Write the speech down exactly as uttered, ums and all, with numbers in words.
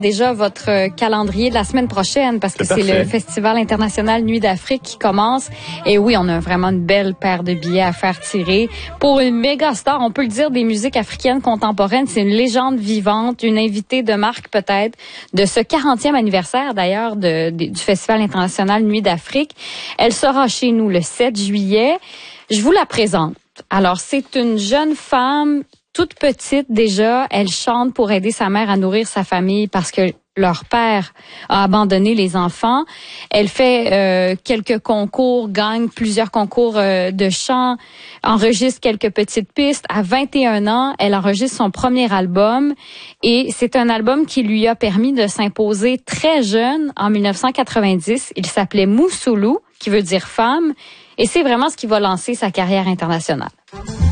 Déjà votre calendrier de la semaine prochaine parce que c'est le Festival international Nuit d'Afrique qui commence. Et oui, on a vraiment une belle paire de billets à faire tirer pour une méga star, on peut le dire, des musiques africaines contemporaines. C'est une légende vivante, une invitée de marque peut-être de ce quarantième anniversaire d'ailleurs de, de, du Festival international Nuit d'Afrique. Elle sera chez nous le sept juillet. Je vous la présente. Alors, c'est une jeune femme toute petite déjà, elle chante pour aider sa mère à nourrir sa famille parce que leur père a abandonné les enfants. Elle fait euh, quelques concours, gagne plusieurs concours euh, de chant, enregistre quelques petites pistes. À vingt et un ans, elle enregistre son premier album et c'est un album qui lui a permis de s'imposer très jeune en dix-neuf cent quatre-vingt-dix. Il s'appelait Moussoulou, qui veut dire femme, et c'est vraiment ce qui va lancer sa carrière internationale.